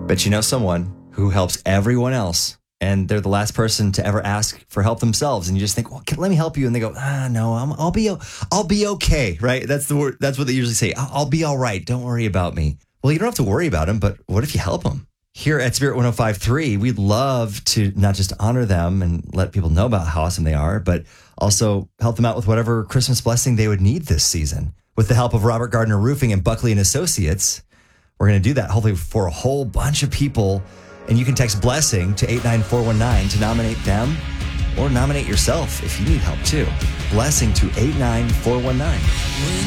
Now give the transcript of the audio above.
But you know someone who helps everyone else, and they're the last person to ever ask for help themselves. And you just think, well, let me help you. And they go, no, I'll be okay, right? That's the word. That's what they usually say. I'll be all right. Don't worry about me. Well, you don't have to worry about them, but what if you help them? Here at Spirit 105.3, we'd love to not just honor them and let people know about how awesome they are, but also help them out with whatever Christmas blessing they would need this season. With the help of Robert Gardner Roofing and Buckley and Associates, we're going to do that hopefully for a whole bunch of people. And you can text blessing to 89419 to nominate them or nominate yourself if you need help too. Blessing to 89419.